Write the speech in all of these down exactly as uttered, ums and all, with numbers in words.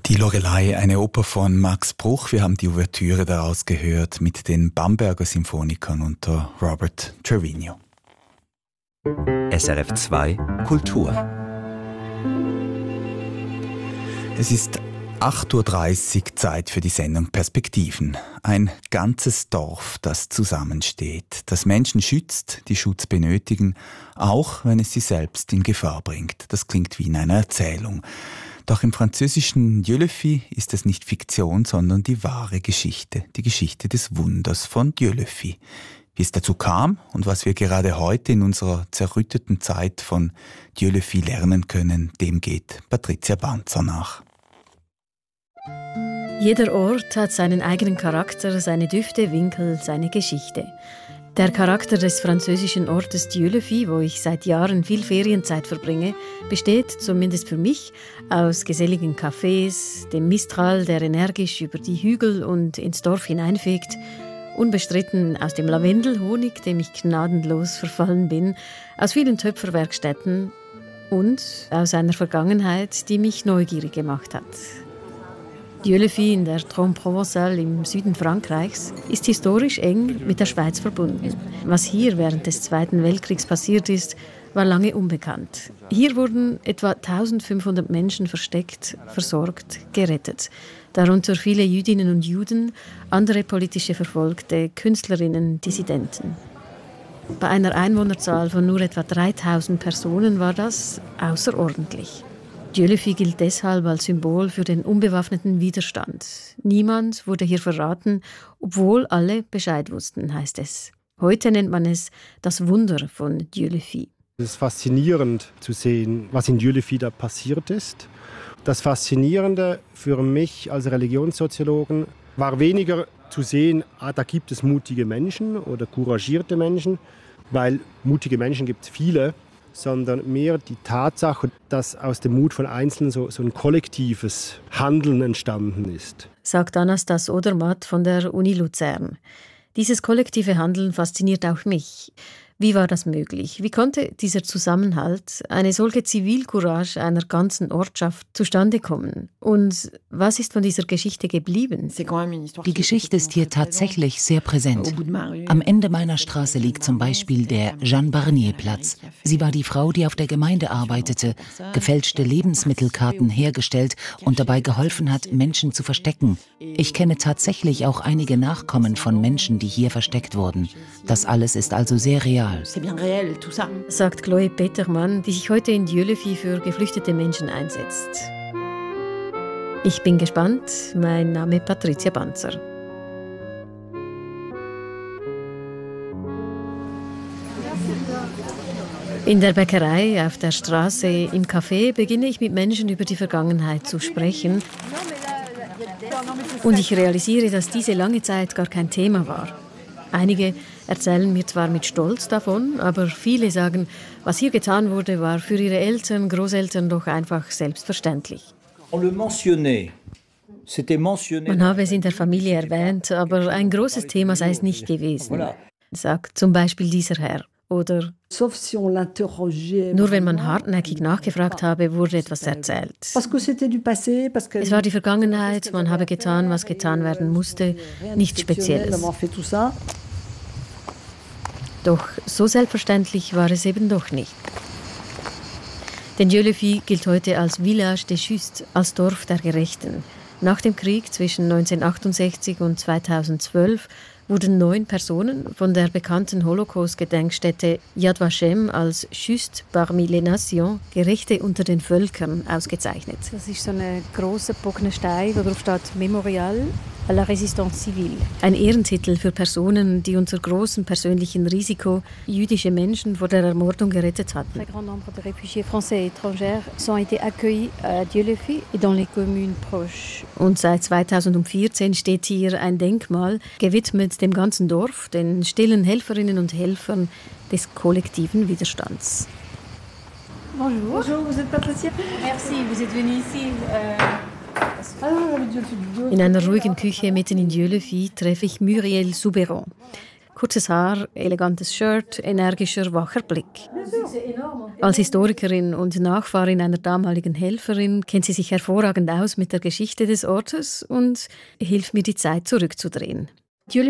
Die Lorelei, eine Oper von Max Bruch. Wir haben die Ouvertüre daraus gehört mit den Bamberger Symphonikern unter Robert Trevino. S R F zwei Kultur. Es ist acht Uhr dreißig, Zeit für die Sendung Perspektiven. Ein ganzes Dorf, das zusammensteht, das Menschen schützt, die Schutz benötigen, auch wenn es sie selbst in Gefahr bringt. Das klingt wie in einer Erzählung. Doch im französischen Dieulefit ist es nicht Fiktion, sondern die wahre Geschichte, die Geschichte des Wunders von Dieulefit. Wie es dazu kam und was wir gerade heute in unserer zerrütteten Zeit von Dieulefit lernen können, dem geht Patricia Banzer nach. Jeder Ort hat seinen eigenen Charakter, seine Düfte, Winkel, seine Geschichte. Der Charakter des französischen Ortes Dieulefit, wo ich seit Jahren viel Ferienzeit verbringe, besteht, zumindest für mich, aus geselligen Cafés, dem Mistral, der energisch über die Hügel und ins Dorf hineinfegt, unbestritten aus dem Lavendelhonig, dem ich gnadenlos verfallen bin, aus vielen Töpferwerkstätten und aus einer Vergangenheit, die mich neugierig gemacht hat. Dieulefit in der Drôme Provençale im Süden Frankreichs ist historisch eng mit der Schweiz verbunden. Was hier während des Zweiten Weltkriegs passiert ist, war lange unbekannt. Hier wurden etwa eintausendfünfhundert Menschen versteckt, versorgt, gerettet. Darunter viele Jüdinnen und Juden, andere politische Verfolgte, Künstlerinnen, Dissidenten. Bei einer Einwohnerzahl von nur etwa dreitausend Personen war das außerordentlich. Dieulefit gilt deshalb als Symbol für den unbewaffneten Widerstand. Niemand wurde hier verraten, obwohl alle Bescheid wussten, heißt es. Heute nennt man es das Wunder von Dieulefit. Es ist faszinierend zu sehen, was in Dieulefit da passiert ist. Das Faszinierende für mich als Religionssoziologen war weniger zu sehen, ah, da gibt es mutige Menschen oder couragierte Menschen, weil mutige Menschen gibt es viele, sondern mehr die Tatsache, dass aus dem Mut von Einzelnen so, so ein kollektives Handeln entstanden ist. Sagt Anastas Odermatt von der Uni Luzern. Dieses kollektive Handeln fasziniert auch mich. Wie war das möglich? Wie konnte dieser Zusammenhalt, eine solche Zivilcourage einer ganzen Ortschaft zustande kommen? Und was ist von dieser Geschichte geblieben? Die Geschichte ist hier tatsächlich sehr präsent. Am Ende meiner Straße liegt zum Beispiel der Jeanne-Barnier-Platz. Sie war die Frau, die auf der Gemeinde arbeitete, gefälschte Lebensmittelkarten hergestellt und dabei geholfen hat, Menschen zu verstecken. Ich kenne tatsächlich auch einige Nachkommen von Menschen, die hier versteckt wurden. Das alles ist also sehr real. Sagt Chloe Petermann, die sich heute in Dieulefit für geflüchtete Menschen einsetzt. Ich bin gespannt. Mein Name ist Patricia Banzer. In der Bäckerei, auf der Straße, im Café beginne ich mit Menschen über die Vergangenheit zu sprechen. Und ich realisiere, dass diese lange Zeit gar kein Thema war. Einige erzählen mir zwar mit Stolz davon, aber viele sagen, was hier getan wurde, war für ihre Eltern, Großeltern doch einfach selbstverständlich. Man habe es in der Familie erwähnt, aber ein großes Thema sei es nicht gewesen, sagt zum Beispiel dieser Herr. Oder nur wenn man hartnäckig nachgefragt habe, wurde etwas erzählt. Es war die Vergangenheit, man habe getan, was getan werden musste, nichts Spezielles. Doch so selbstverständlich war es eben doch nicht. Denn Dieulefit gilt heute als Village des Justes, als Dorf der Gerechten. Nach dem Krieg zwischen neunzehnhundertachtundsechzig und zweitausendzwölf wurden neun Personen von der bekannten Holocaust-Gedenkstätte Yad Vashem als Juste parmi les Nations, Gerechte unter den Völkern, ausgezeichnet. Das ist so ein grosser bogner Stein, wo drauf steht Memorial à la Résistance civile. Ein Ehrentitel für Personen, die unter großem persönlichen Risiko jüdische Menschen vor der Ermordung gerettet hatten. Ein grand nombre de réfugiés français et étrangers sont été accueillis à Dieulefit et dans les communes proches. Und seit zweitausendvierzehn steht hier ein Denkmal, gewidmet dem ganzen Dorf, den stillen Helferinnen und Helfern des kollektiven Widerstands. Bonjour. Bonjour, vous êtes Patricia? Merci, vous êtes venue ici. In einer ruhigen Küche mitten in Dieulefit treffe ich Muriel Souberon. Kurzes Haar, elegantes Shirt, energischer, wacher Blick. Als Historikerin und Nachfahrin einer damaligen Helferin kennt sie sich hervorragend aus mit der Geschichte des Ortes und hilft mir, die Zeit zurückzudrehen. Zu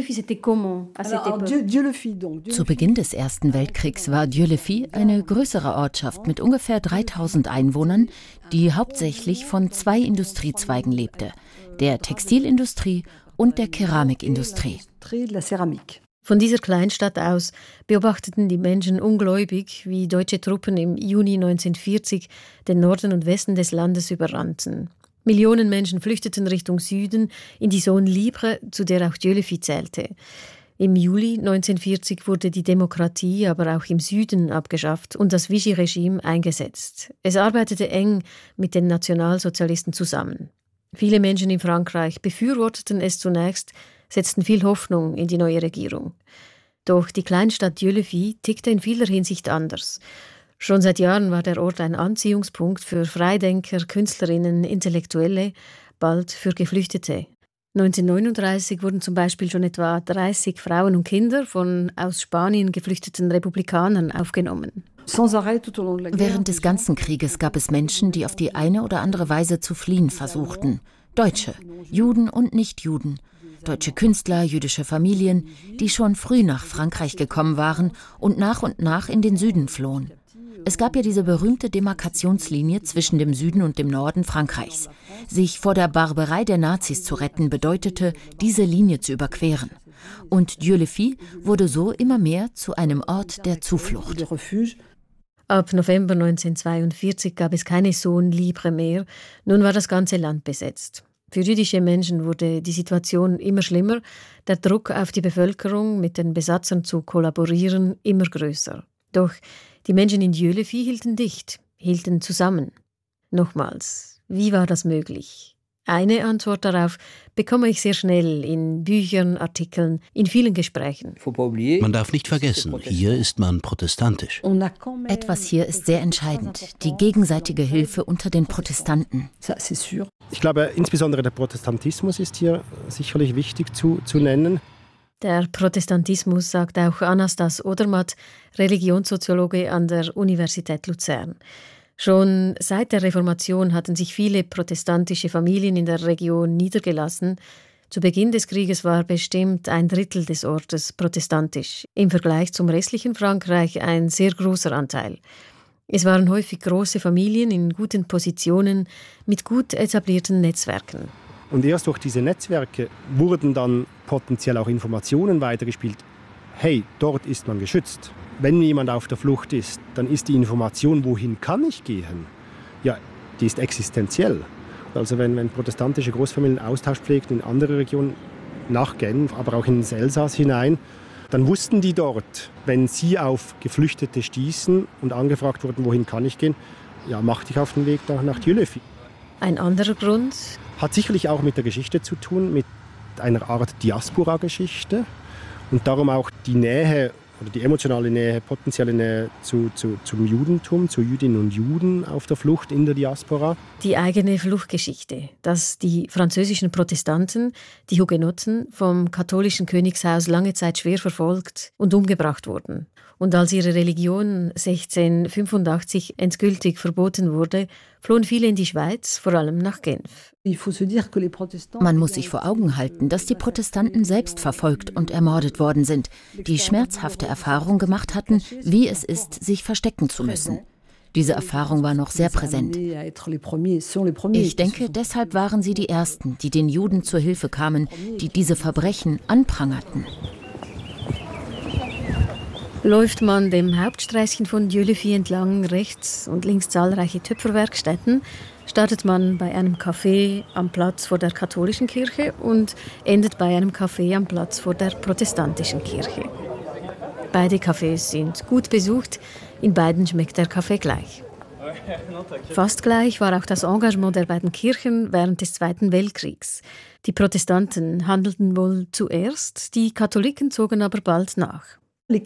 Beginn des Ersten Weltkriegs war Dieulefit eine größere Ortschaft mit ungefähr dreitausend Einwohnern, die hauptsächlich von zwei Industriezweigen lebte, der Textilindustrie und der Keramikindustrie. Von dieser Kleinstadt aus beobachteten die Menschen ungläubig, wie deutsche Truppen im Juni neunzehnhundertvierzig den Norden und Westen des Landes überrannten. Millionen Menschen flüchteten Richtung Süden in die Zone Libre, zu der auch Dieulefit zählte. Im Juli neunzehnhundertvierzig wurde die Demokratie aber auch im Süden abgeschafft und das Vichy-Regime eingesetzt. Es arbeitete eng mit den Nationalsozialisten zusammen. Viele Menschen in Frankreich befürworteten es zunächst, setzten viel Hoffnung in die neue Regierung. Doch die Kleinstadt Dieulefit tickte in vieler Hinsicht anders. Schon seit Jahren war der Ort ein Anziehungspunkt für Freidenker, Künstlerinnen, Intellektuelle, bald für Geflüchtete. neunzehnhundertneununddreißig wurden zum Beispiel schon etwa dreißig Frauen und Kinder von aus Spanien geflüchteten Republikanern aufgenommen. Während des ganzen Krieges gab es Menschen, die auf die eine oder andere Weise zu fliehen versuchten. Deutsche, Juden und Nichtjuden. Deutsche Künstler, jüdische Familien, die schon früh nach Frankreich gekommen waren und nach und nach in den Süden flohen. Es gab ja diese berühmte Demarkationslinie zwischen dem Süden und dem Norden Frankreichs. Sich vor der Barbarei der Nazis zu retten, bedeutete, diese Linie zu überqueren. Und Dieulefit wurde so immer mehr zu einem Ort der Zuflucht. Ab November neunzehnhundertzweiundvierzig gab es keine Zone Libre mehr. Nun war das ganze Land besetzt. Für jüdische Menschen wurde die Situation immer schlimmer, der Druck auf die Bevölkerung, mit den Besatzern zu kollaborieren, immer größer. Doch die Menschen in Dieulefit hielten dicht, hielten zusammen. Nochmals, wie war das möglich? Eine Antwort darauf bekomme ich sehr schnell in Büchern, Artikeln, in vielen Gesprächen. Man darf nicht vergessen, hier ist man protestantisch. Etwas hier ist sehr entscheidend, die gegenseitige Hilfe unter den Protestanten. Ich glaube, insbesondere der Protestantismus ist hier sicherlich wichtig zu, zu nennen. Der Protestantismus, sagt auch Anastas Odermatt, Religionssoziologe an der Universität Luzern. Schon seit der Reformation hatten sich viele protestantische Familien in der Region niedergelassen. Zu Beginn des Krieges war bestimmt ein Drittel des Ortes protestantisch. Im Vergleich zum restlichen Frankreich ein sehr großer Anteil. Es waren häufig große Familien in guten Positionen mit gut etablierten Netzwerken. Und erst durch diese Netzwerke wurden dann potenziell auch Informationen weitergespielt. Hey, dort ist man geschützt. Wenn jemand auf der Flucht ist, dann ist die Information, wohin kann ich gehen, ja, die ist existenziell. Also wenn, wenn protestantische Großfamilien Austausch pflegten in andere Regionen, nach Genf, aber auch ins Elsass hinein, dann wussten die dort, wenn sie auf Geflüchtete stießen und angefragt wurden, wohin kann ich gehen, ja, mach dich auf den Weg nach, nach Dieulefit. Ein anderer Grund? Hat sicherlich auch mit der Geschichte zu tun, mit einer Art Diaspora-Geschichte und darum auch die Nähe oder die emotionale Nähe, potenzielle Nähe zu, zu, zum Judentum, zu Jüdinnen und Juden auf der Flucht in der Diaspora. Die eigene Fluchtgeschichte, dass die französischen Protestanten, die Hugenotten, vom katholischen Königshaus lange Zeit schwer verfolgt und umgebracht wurden. Und als ihre Religion sechzehnhundertfünfundachtzig endgültig verboten wurde, flohen viele in die Schweiz, vor allem nach Genf. Man muss sich vor Augen halten, dass die Protestanten selbst verfolgt und ermordet worden sind, die schmerzhafte Erfahrung gemacht hatten, wie es ist, sich verstecken zu müssen. Diese Erfahrung war noch sehr präsent. Ich denke, deshalb waren sie die Ersten, die den Juden zur Hilfe kamen, die diese Verbrechen anprangerten. Läuft man dem Hauptsträßchen von Dieulefit entlang, rechts und links zahlreiche Töpferwerkstätten, startet man bei einem Café am Platz vor der katholischen Kirche und endet bei einem Café am Platz vor der protestantischen Kirche. Beide Cafés sind gut besucht, in beiden schmeckt der Kaffee gleich. Fast gleich war auch das Engagement der beiden Kirchen während des Zweiten Weltkriegs. Die Protestanten handelten wohl zuerst, die Katholiken zogen aber bald nach. Die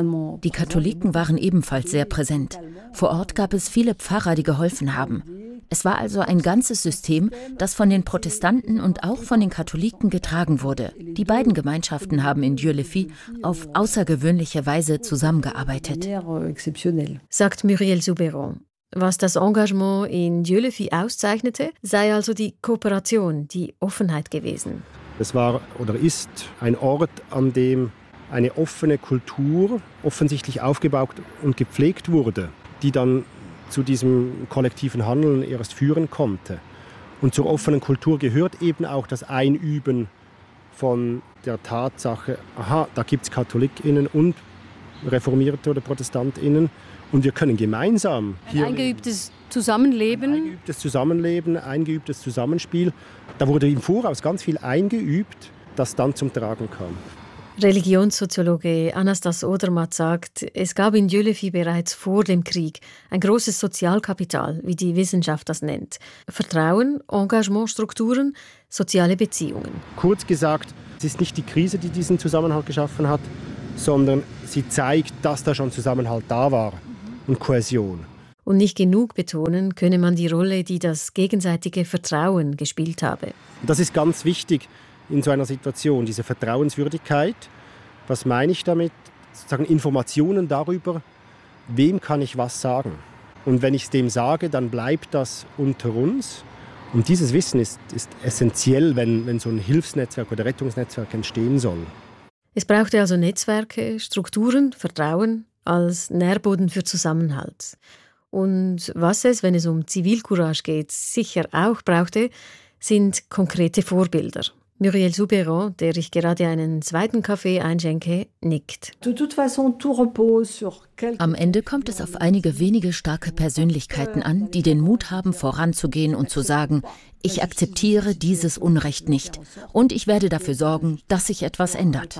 Katholiken waren ebenfalls sehr präsent. Vor Ort gab es viele Pfarrer, die geholfen haben. Es war also ein ganzes System, das von den Protestanten und auch von den Katholiken getragen wurde. Die beiden Gemeinschaften haben in Dieulefit auf außergewöhnliche Weise zusammengearbeitet, sagt Muriel Souberon. Was das Engagement in Dieulefit auszeichnete, sei also die Kooperation, die Offenheit gewesen. Es war oder ist ein Ort, an dem eine offene Kultur offensichtlich aufgebaut und gepflegt wurde, die dann zu diesem kollektiven Handeln erst führen konnte. Und zur offenen Kultur gehört eben auch das Einüben von der Tatsache, aha, da gibt es KatholikInnen und Reformierte oder ProtestantInnen und wir können gemeinsam hier... Ein eingeübtes Zusammenleben. Ein eingeübtes Zusammenleben, eingeübtes Zusammenspiel. Da wurde im Voraus ganz viel eingeübt, das dann zum Tragen kam. Religionssoziologe Anastas Odermatt sagt, es gab in Dieulefit bereits vor dem Krieg ein großes Sozialkapital, wie die Wissenschaft das nennt. Vertrauen, Engagementstrukturen, soziale Beziehungen. Kurz gesagt, es ist nicht die Krise, die diesen Zusammenhalt geschaffen hat, sondern sie zeigt, dass da schon Zusammenhalt da war und Kohäsion. Und nicht genug betonen könne man die Rolle, die das gegenseitige Vertrauen gespielt habe. Das ist ganz wichtig in so einer Situation, diese Vertrauenswürdigkeit. Was meine ich damit? Sozusagen Informationen darüber, wem kann ich was sagen. Und wenn ich es dem sage, dann bleibt das unter uns. Und dieses Wissen ist, ist essentiell, wenn, wenn so ein Hilfsnetzwerk oder Rettungsnetzwerk entstehen soll. Es brauchte also Netzwerke, Strukturen, Vertrauen als Nährboden für Zusammenhalt. Und was es, wenn es um Zivilcourage geht, sicher auch brauchte, sind konkrete Vorbilder. Muriel Souberon, der ich gerade einen zweiten Kaffee einschenke, nickt. Am Ende kommt es auf einige wenige starke Persönlichkeiten an, die den Mut haben, voranzugehen und zu sagen, ich akzeptiere dieses Unrecht nicht und ich werde dafür sorgen, dass sich etwas ändert.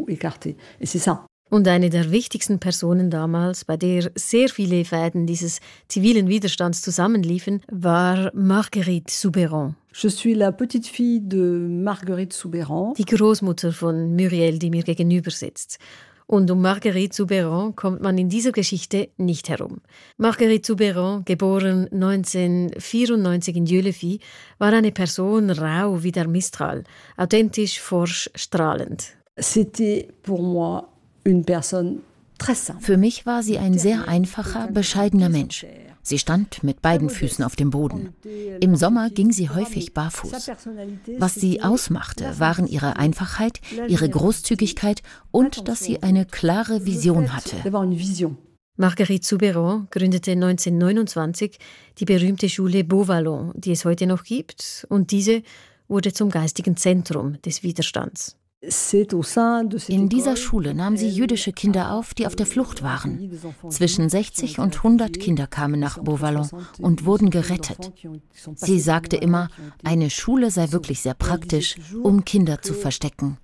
Und eine der wichtigsten Personen damals, bei der sehr viele Fäden dieses zivilen Widerstands zusammenliefen, war Marguerite Souberon. Je suis la petite fille de Marguerite Souberon. Die Großmutter von Muriel, die mir gegenüber sitzt. Und um Marguerite Souberon kommt man in dieser Geschichte nicht herum. Marguerite Souberon, geboren neunzehnhundertvierundneunzig in Dieulefit, war eine Person rau wie der Mistral, authentisch, forsch, strahlend. C'était pour moi une personne très simple. Für mich war sie ein sehr einfacher, bescheidener Mensch. Sie stand mit beiden Füßen auf dem Boden. Im Sommer ging sie häufig barfuß. Was sie ausmachte, waren ihre Einfachheit, ihre Großzügigkeit und dass sie eine klare Vision hatte. Marguerite Souberon gründete neunzehnhundertneunundzwanzig die berühmte Schule Beauvallon, die es heute noch gibt, und diese wurde zum geistigen Zentrum des Widerstands. In dieser Schule nahm sie jüdische Kinder auf, die auf der Flucht waren. Zwischen sechzig und hundert Kinder kamen nach Beauvallon und wurden gerettet. Sie sagte immer, eine Schule sei wirklich sehr praktisch, um Kinder zu verstecken.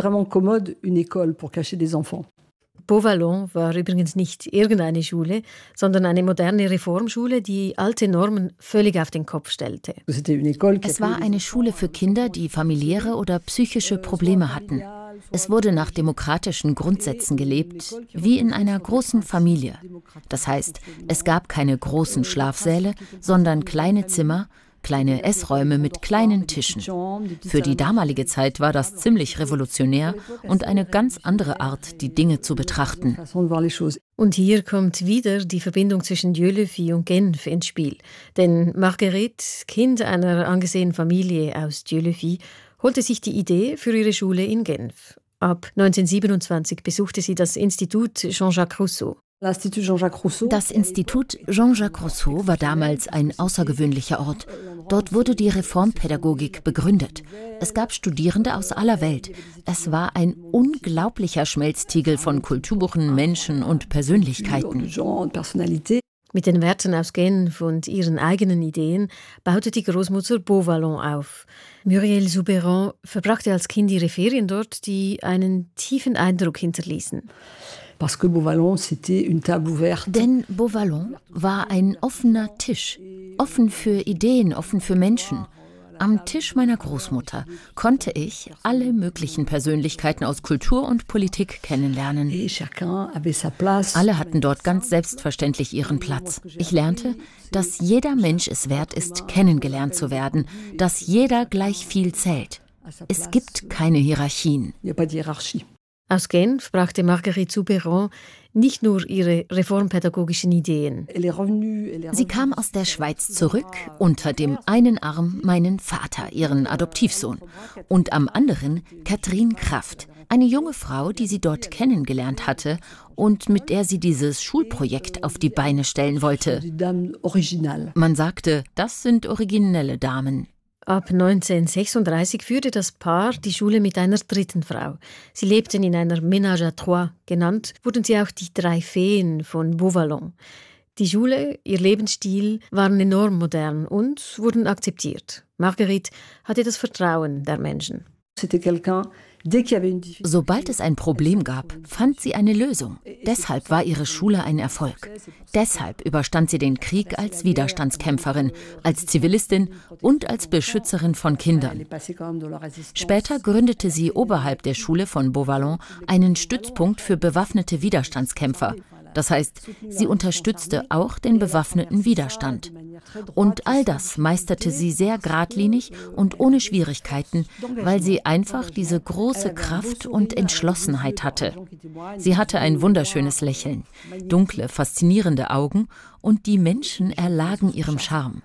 Beauvallon war übrigens nicht irgendeine Schule, sondern eine moderne Reformschule, die alte Normen völlig auf den Kopf stellte. Es war eine Schule für Kinder, die familiäre oder psychische Probleme hatten. Es wurde nach demokratischen Grundsätzen gelebt, wie in einer großen Familie. Das heißt, es gab keine großen Schlafsäle, sondern kleine Zimmer, kleine Essräume mit kleinen Tischen. Für die damalige Zeit war das ziemlich revolutionär und eine ganz andere Art, die Dinge zu betrachten. Und hier kommt wieder die Verbindung zwischen Dieulefit und Genf ins Spiel. Denn Marguerite, Kind einer angesehenen Familie aus Dieulefit, holte sich die Idee für ihre Schule in Genf. Ab neunzehnhundertsiebenundzwanzig besuchte sie das Institut Jean-Jacques Rousseau. Das Institut Jean-Jacques Rousseau war damals ein außergewöhnlicher Ort. Dort wurde die Reformpädagogik begründet. Es gab Studierende aus aller Welt. Es war ein unglaublicher Schmelztiegel von Kulturen, Menschen und Persönlichkeiten. Mit den Werten aus Genf und ihren eigenen Ideen baute die Großmutter Beauvallon auf. Muriel Souberon verbrachte als Kind ihre Ferien dort, die einen tiefen Eindruck hinterließen. Denn Beauvallon war ein offener Tisch, offen für Ideen, offen für Menschen. Am Tisch meiner Großmutter konnte ich alle möglichen Persönlichkeiten aus Kultur und Politik kennenlernen. Alle hatten dort ganz selbstverständlich ihren Platz. Ich lernte, dass jeder Mensch es wert ist, kennengelernt zu werden, dass jeder gleich viel zählt. Es gibt keine Hierarchien. Aus Genf brachte Marguerite Soubeyran nicht nur ihre reformpädagogischen Ideen. Sie kam aus der Schweiz zurück, unter dem einen Arm meinen Vater, ihren Adoptivsohn, und am anderen Catherine Kraft, eine junge Frau, die sie dort kennengelernt hatte und mit der sie dieses Schulprojekt auf die Beine stellen wollte. Man sagte, das sind originelle Damen. Ab neunzehnhundertsechsunddreißig führte das Paar die Schule mit einer dritten Frau. Sie lebten in einer Ménage à trois. Genannt wurden sie auch die drei Feen von Beauvallon. Die Schule, ihr Lebensstil waren enorm modern und wurden akzeptiert. Marguerite hatte das Vertrauen der Menschen. Sobald es ein Problem gab, fand sie eine Lösung. Deshalb war ihre Schule ein Erfolg. Deshalb überstand sie den Krieg als Widerstandskämpferin, als Zivilistin und als Beschützerin von Kindern. Später gründete sie oberhalb der Schule von Beauvallon einen Stützpunkt für bewaffnete Widerstandskämpfer. Das heißt, sie unterstützte auch den bewaffneten Widerstand. Und all das meisterte sie sehr geradlinig und ohne Schwierigkeiten, weil sie einfach diese große Kraft und Entschlossenheit hatte. Sie hatte ein wunderschönes Lächeln, dunkle, faszinierende Augen und die Menschen erlagen ihrem Charme.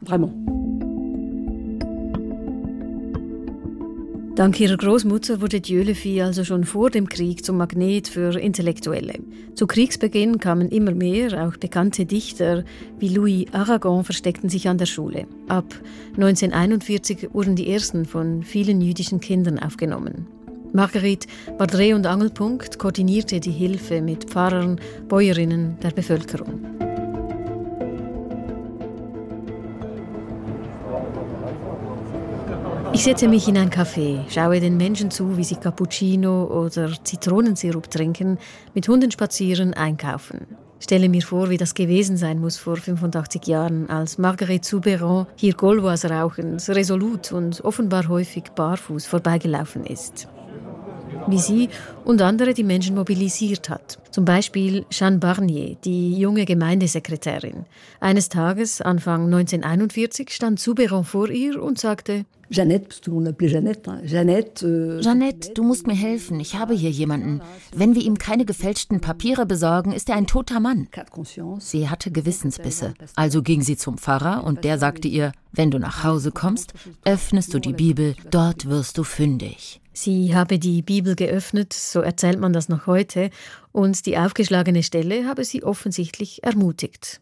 Dank ihrer Großmutter wurde Dieulefit also schon vor dem Krieg zum Magnet für Intellektuelle. Zu Kriegsbeginn kamen immer mehr, auch bekannte Dichter wie Louis Aragon versteckten sich an der Schule. Ab neunzehnhunderteinundvierzig wurden die ersten von vielen jüdischen Kindern aufgenommen. Marguerite war Dreh- und Angelpunkt, koordinierte die Hilfe mit Pfarrern, Bäuerinnen der Bevölkerung. Ich setze mich in ein Café, schaue den Menschen zu, wie sie Cappuccino oder Zitronensirup trinken, mit Hunden spazieren, einkaufen. Stelle mir vor, wie das gewesen sein muss vor fünfundachtzig Jahren, als Marguerite Soubeyran hier Gauloise rauchend, resolut und offenbar häufig barfuß vorbeigelaufen ist. Wie sie und andere die Menschen mobilisiert hat. Zum Beispiel Jeanne Barnier, die junge Gemeindesekretärin. Eines Tages, Anfang neunzehnhunderteinundvierzig, stand Soubeyran vor ihr und sagte: Jeannette, Jeannette, Jeannette, äh, Jeannette, du musst mir helfen, ich habe hier jemanden. Wenn wir ihm keine gefälschten Papiere besorgen, ist er ein toter Mann. Sie hatte Gewissensbisse. Also ging sie zum Pfarrer und der sagte ihr: Wenn du nach Hause kommst, öffnest du die Bibel, dort wirst du fündig. Sie habe die Bibel geöffnet, so erzählt man das noch heute, und die aufgeschlagene Stelle habe sie offensichtlich ermutigt.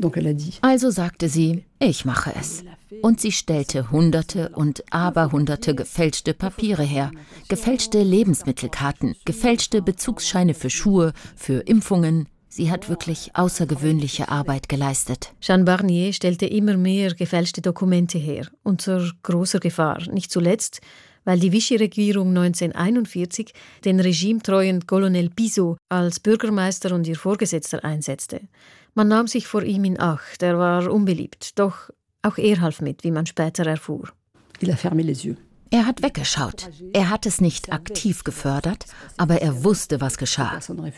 Also sagte sie, ich mache es. Und sie stellte hunderte und aberhunderte gefälschte Papiere her, gefälschte Lebensmittelkarten, gefälschte Bezugsscheine für Schuhe, für Impfungen. Sie hat wirklich außergewöhnliche Arbeit geleistet. Jeanne Barnier stellte immer mehr gefälschte Dokumente her, unter großer Gefahr, nicht zuletzt, weil die Vichy-Regierung neunzehnhunderteinundvierzig den regimetreuen Colonel Bizot als Bürgermeister und ihr Vorgesetzter einsetzte. Man nahm sich vor ihm in Acht, er war unbeliebt, doch auch er half mit, wie man später erfuhr. Il a fermé les yeux. Er hat weggeschaut. Er hat es nicht aktiv gefördert, aber er wusste, was geschah.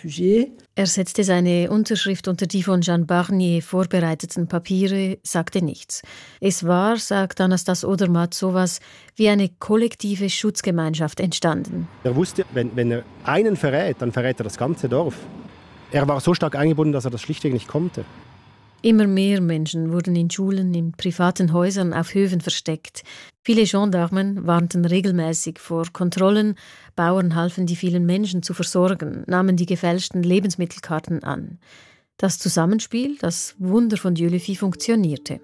Er setzte seine Unterschrift unter die von Jeanne Barnier vorbereiteten Papiere, sagte nichts. Es war, sagt Anastas Odermatt, sowas wie eine kollektive Schutzgemeinschaft entstanden. Er wusste, wenn, wenn er einen verrät, dann verrät er das ganze Dorf. Er war so stark eingebunden, dass er das schlichtweg nicht konnte. Immer mehr Menschen wurden in Schulen, in privaten Häusern, auf Höfen versteckt. Viele Gendarmen warnten regelmäßig vor Kontrollen, Bauern halfen die vielen Menschen zu versorgen, nahmen die gefälschten Lebensmittelkarten an. Das Zusammenspiel, das Wunder von Dieulefit, funktionierte.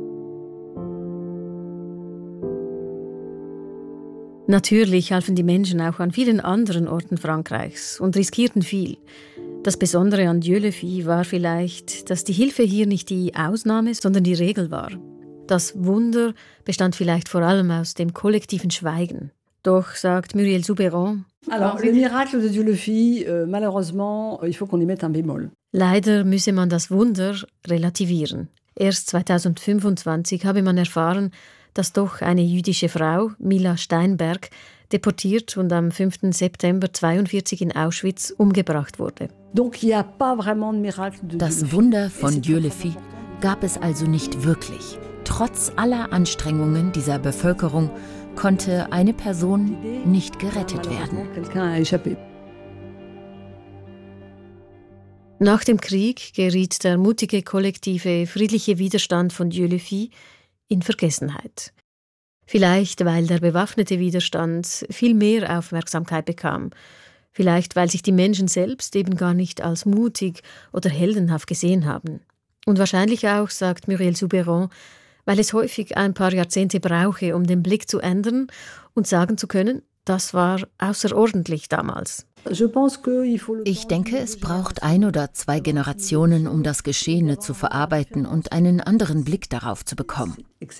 Natürlich halfen die Menschen auch an vielen anderen Orten Frankreichs und riskierten viel. Das Besondere an Dieulefit war vielleicht, dass die Hilfe hier nicht die Ausnahme, sondern die Regel war. Das Wunder bestand vielleicht vor allem aus dem kollektiven Schweigen. Doch, sagt Muriel Soubeyran, Alors, le miracle de Dieulefit, euh, malheureusement, il faut qu'on y mette un bémol. Leider müsse man das Wunder relativieren. Erst zweitausendfünfundzwanzig habe man erfahren, dass doch eine jüdische Frau, Mila Steinberg, deportiert und am fünften September neunzehnhundertzweiundvierzig in Auschwitz umgebracht wurde. Das Wunder von Dieulefit gab es also nicht wirklich. Trotz aller Anstrengungen dieser Bevölkerung konnte eine Person nicht gerettet werden. Nach dem Krieg geriet der mutige, kollektive, friedliche Widerstand von Dieulefit in Vergessenheit. Vielleicht, weil der bewaffnete Widerstand viel mehr Aufmerksamkeit bekam. Vielleicht, weil sich die Menschen selbst eben gar nicht als mutig oder heldenhaft gesehen haben. Und wahrscheinlich auch, sagt Muriel Soubeyrand, weil es häufig ein paar Jahrzehnte brauche, um den Blick zu ändern und sagen zu können, das war außerordentlich damals. Ich denke, es braucht ein oder zwei Generationen, um das Geschehene zu verarbeiten und einen anderen Blick darauf zu bekommen.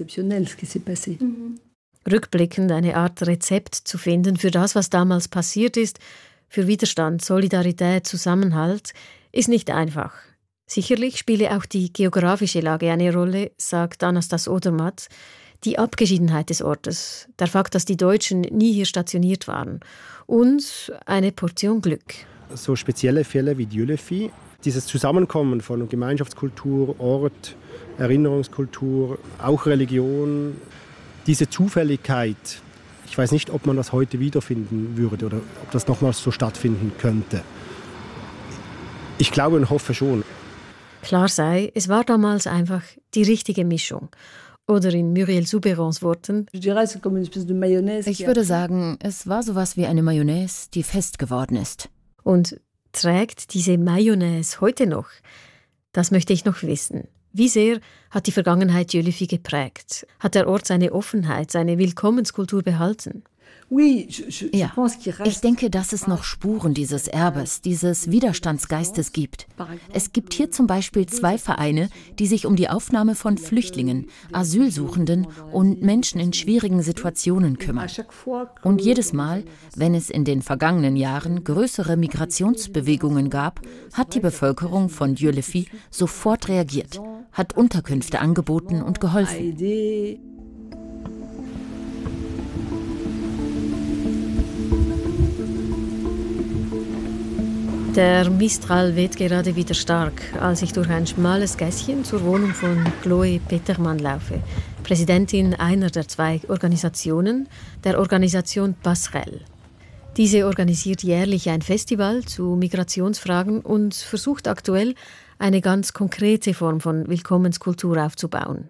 Rückblickend eine Art Rezept zu finden für das, was damals passiert ist, für Widerstand, Solidarität, Zusammenhalt, ist nicht einfach. Sicherlich spiele auch die geografische Lage eine Rolle, sagt Anastas Odermatt. Die Abgeschiedenheit des Ortes, der Fakt, dass die Deutschen nie hier stationiert waren und eine Portion Glück. So spezielle Fälle wie Dieulefit, dieses Zusammenkommen von Gemeinschaftskultur, Ort, Erinnerungskultur, auch Religion, diese Zufälligkeit, ich weiß nicht, ob man das heute wiederfinden würde oder ob das nochmals so stattfinden könnte. Ich glaube und hoffe schon. Klar sei, es war damals einfach die richtige Mischung. Oder in Muriel Soubeyrands Worten: Ich würde sagen, es war sowas wie eine Mayonnaise, die fest geworden ist. Und trägt diese Mayonnaise heute noch? Das möchte ich noch wissen. Wie sehr hat die Vergangenheit Dieulefit geprägt? Hat der Ort seine Offenheit, seine Willkommenskultur behalten? Ja, ich denke, dass es noch Spuren dieses Erbes, dieses Widerstandsgeistes gibt. Es gibt hier zum Beispiel zwei Vereine, die sich um die Aufnahme von Flüchtlingen, Asylsuchenden und Menschen in schwierigen Situationen kümmern. Und jedes Mal, wenn es in den vergangenen Jahren größere Migrationsbewegungen gab, hat die Bevölkerung von Dieulefit sofort reagiert, hat Unterkünfte angeboten und geholfen. Der Mistral weht gerade wieder stark, als ich durch ein schmales Gässchen zur Wohnung von Chloe Petermann laufe, Präsidentin einer der zwei Organisationen, der Organisation Passerelle. Diese organisiert jährlich ein Festival zu Migrationsfragen und versucht aktuell, eine ganz konkrete Form von Willkommenskultur aufzubauen.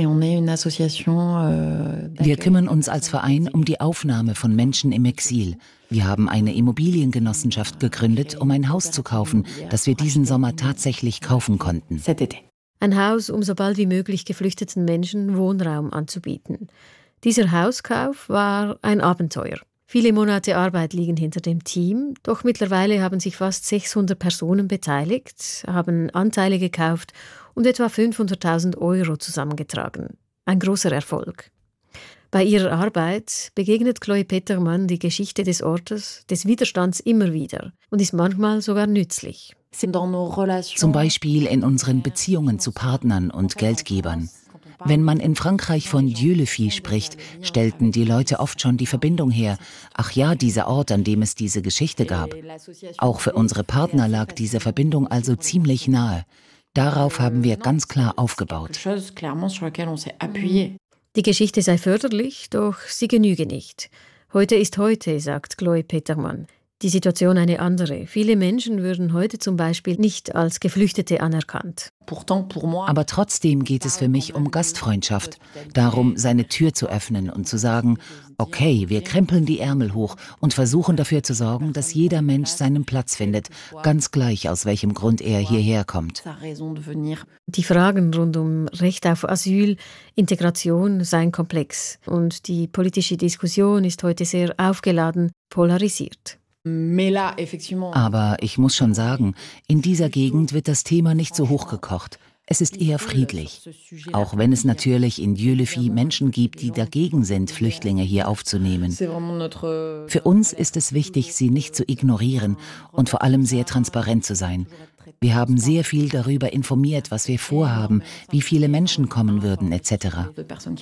Wir kümmern uns als Verein um die Aufnahme von Menschen im Exil. Wir haben eine Immobiliengenossenschaft gegründet, um ein Haus zu kaufen, das wir diesen Sommer tatsächlich kaufen konnten. Ein Haus, um so bald wie möglich geflüchteten Menschen Wohnraum anzubieten. Dieser Hauskauf war ein Abenteuer. Viele Monate Arbeit liegen hinter dem Team, doch mittlerweile haben sich fast sechshundert Personen beteiligt, haben Anteile gekauft und etwa fünfhunderttausend Euro zusammengetragen. Ein großer Erfolg. Bei ihrer Arbeit begegnet Chloe Petermann die Geschichte des Ortes, des Widerstands immer wieder und ist manchmal sogar nützlich. Zum Beispiel in unseren Beziehungen zu Partnern und Geldgebern. Wenn man in Frankreich von Dieulefit spricht, stellten die Leute oft schon die Verbindung her. Ach ja, dieser Ort, an dem es diese Geschichte gab. Auch für unsere Partner lag diese Verbindung also ziemlich nahe. Darauf haben wir ganz klar aufgebaut. Die Geschichte sei förderlich, doch sie genüge nicht. Heute ist heute, sagt Chloe Petermann. Die Situation eine andere. Viele Menschen würden heute zum Beispiel nicht als Geflüchtete anerkannt. Aber trotzdem geht es für mich um Gastfreundschaft. Darum, seine Tür zu öffnen und zu sagen, okay, wir krempeln die Ärmel hoch und versuchen dafür zu sorgen, dass jeder Mensch seinen Platz findet, ganz gleich aus welchem Grund er hierher kommt. Die Fragen rund um Recht auf Asyl, Integration seien komplex und die politische Diskussion ist heute sehr aufgeladen, polarisiert. Aber ich muss schon sagen, in dieser Gegend wird das Thema nicht so hochgekocht. Es ist eher friedlich. Auch wenn es natürlich in Dieulefit Menschen gibt, die dagegen sind, Flüchtlinge hier aufzunehmen. Für uns ist es wichtig, sie nicht zu ignorieren und vor allem sehr transparent zu sein. Wir haben sehr viel darüber informiert, was wir vorhaben, wie viele Menschen kommen würden, et cetera.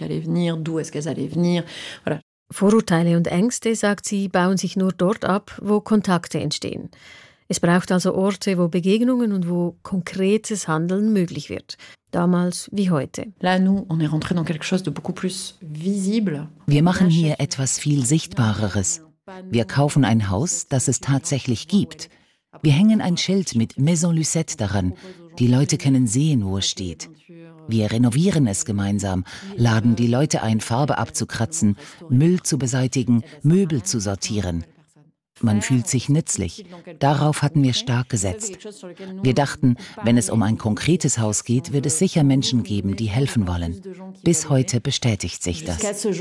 Vorurteile und Ängste, sagt sie, bauen sich nur dort ab, wo Kontakte entstehen. Es braucht also Orte, wo Begegnungen und wo konkretes Handeln möglich wird. Damals wie heute. Wir machen hier etwas viel Sichtbareres. Wir kaufen ein Haus, das es tatsächlich gibt. Wir hängen ein Schild mit Maison Lucette daran. Die Leute können sehen, wo es steht. Wir renovieren es gemeinsam, laden die Leute ein, Farbe abzukratzen, Müll zu beseitigen, Möbel zu sortieren. Man fühlt sich nützlich. Darauf hatten wir stark gesetzt. Wir dachten, wenn es um ein konkretes Haus geht, wird es sicher Menschen geben, die helfen wollen. Bis heute bestätigt sich das.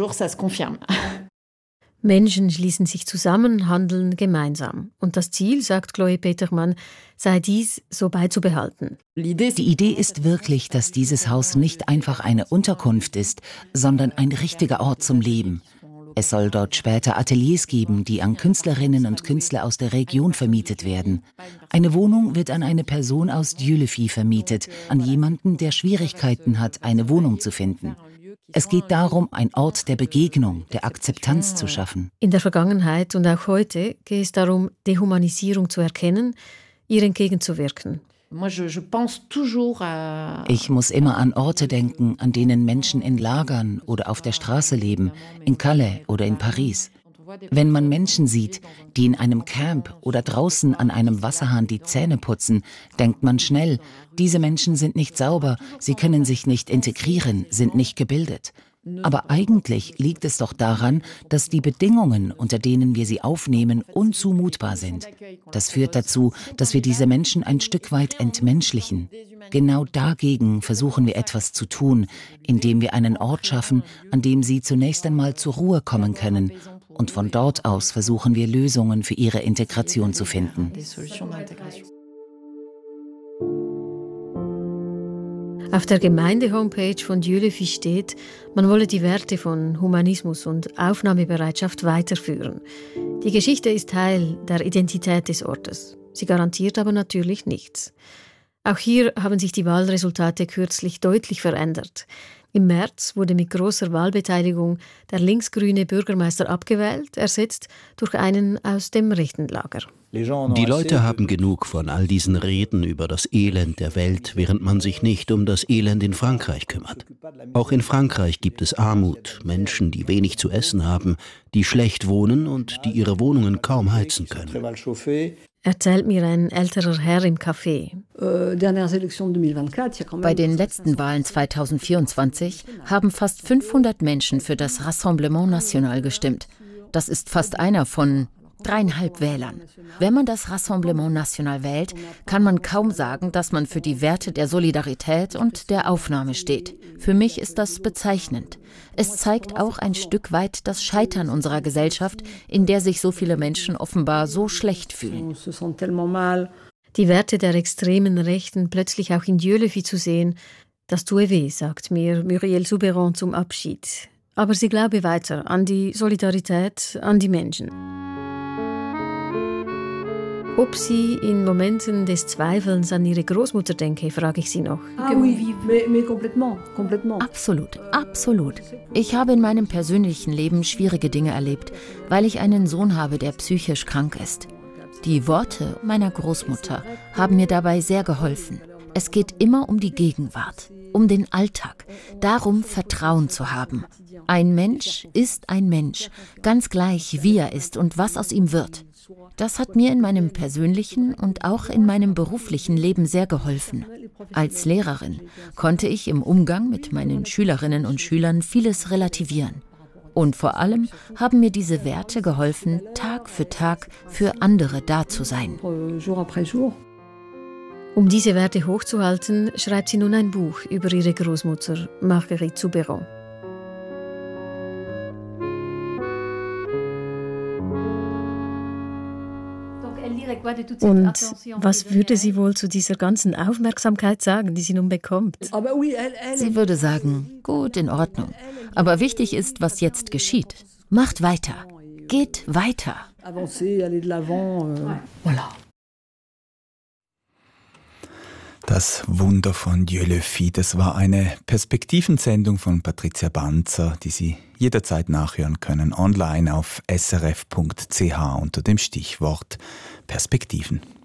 Menschen schließen sich zusammen, handeln gemeinsam. Und das Ziel, sagt Chloe Petermann, sei dies so beizubehalten. Die Idee ist wirklich, dass dieses Haus nicht einfach eine Unterkunft ist, sondern ein richtiger Ort zum Leben. Es soll dort später Ateliers geben, die an Künstlerinnen und Künstler aus der Region vermietet werden. Eine Wohnung wird an eine Person aus Dieulefit vermietet, an jemanden, der Schwierigkeiten hat, eine Wohnung zu finden. Es geht darum, ein Ort der Begegnung, der Akzeptanz zu schaffen. In der Vergangenheit und auch heute geht es darum, Dehumanisierung zu erkennen, ihr entgegenzuwirken. Ich muss immer an Orte denken, an denen Menschen in Lagern oder auf der Straße leben, in Calais oder in Paris. Wenn man Menschen sieht, die in einem Camp oder draußen an einem Wasserhahn die Zähne putzen, denkt man schnell, diese Menschen sind nicht sauber, sie können sich nicht integrieren, sind nicht gebildet. Aber eigentlich liegt es doch daran, dass die Bedingungen, unter denen wir sie aufnehmen, unzumutbar sind. Das führt dazu, dass wir diese Menschen ein Stück weit entmenschlichen. Genau dagegen versuchen wir etwas zu tun, indem wir einen Ort schaffen, an dem sie zunächst einmal zur Ruhe kommen können. Und von dort aus versuchen wir Lösungen für ihre Integration zu finden. Auf der Gemeinde-Homepage von Dieulefit steht, man wolle die Werte von Humanismus und Aufnahmebereitschaft weiterführen. Die Geschichte ist Teil der Identität des Ortes. Sie garantiert aber natürlich nichts. Auch hier haben sich die Wahlresultate kürzlich deutlich verändert. Im März wurde mit großer Wahlbeteiligung der linksgrüne Bürgermeister abgewählt, ersetzt durch einen aus dem rechten Lager. Die Leute haben genug von all diesen Reden über das Elend der Welt, während man sich nicht um das Elend in Frankreich kümmert. Auch in Frankreich gibt es Armut, Menschen, die wenig zu essen haben, die schlecht wohnen und die ihre Wohnungen kaum heizen können. Erzählt mir ein älterer Herr im Café. Bei den letzten Wahlen zweitausendvierundzwanzig haben fast fünfhundert Menschen für das Rassemblement National gestimmt. Das ist fast einer von dreieinhalb Wählern. Wenn man das Rassemblement National wählt, kann man kaum sagen, dass man für die Werte der Solidarität und der Aufnahme steht. Für mich ist das bezeichnend. Es zeigt auch ein Stück weit das Scheitern unserer Gesellschaft, in der sich so viele Menschen offenbar so schlecht fühlen. Die Werte der extremen Rechten plötzlich auch in Dieulefit zu sehen, das tue weh, sagt mir Muriel Souberon zum Abschied. Aber sie glaube weiter an die Solidarität, an die Menschen. Ob sie in Momenten des Zweifelns an ihre Großmutter denke, frage ich sie noch. Absolut, absolut. Ich habe in meinem persönlichen Leben schwierige Dinge erlebt, weil ich einen Sohn habe, der psychisch krank ist. Die Worte meiner Großmutter haben mir dabei sehr geholfen. Es geht immer um die Gegenwart, um den Alltag, darum, Vertrauen zu haben. Ein Mensch ist ein Mensch, ganz gleich, wie er ist und was aus ihm wird. Das hat mir in meinem persönlichen und auch in meinem beruflichen Leben sehr geholfen. Als Lehrerin konnte ich im Umgang mit meinen Schülerinnen und Schülern vieles relativieren. Und vor allem haben mir diese Werte geholfen, Tag für Tag für andere da zu sein. Um diese Werte hochzuhalten, schreibt sie nun ein Buch über ihre Großmutter, Marguerite Souberon. Und was würde sie wohl zu dieser ganzen Aufmerksamkeit sagen, die sie nun bekommt? Sie würde sagen, gut, in Ordnung. Aber wichtig ist, was jetzt geschieht. Macht weiter. Geht weiter. Das Wunder von Dieulefit, das war eine Perspektivensendung von Patricia Banzer, die Sie jederzeit nachhören können, online auf s r f punkt c h unter dem Stichwort Perspektiven.